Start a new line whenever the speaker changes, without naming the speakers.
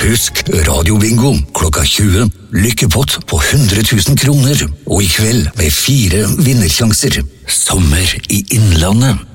Husk radiobingo klokka 20. Lykkepott på 100 000 kroner. Og i kveld med 4 vinnersjanser. Sommer i Innlandet.